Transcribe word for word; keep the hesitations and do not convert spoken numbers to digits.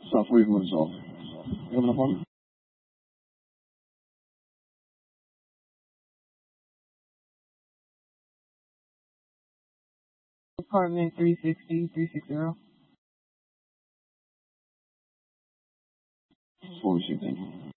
South Waveland is off. You have an appointment? Apartment three sixty, three sixty. forty-six, thank you.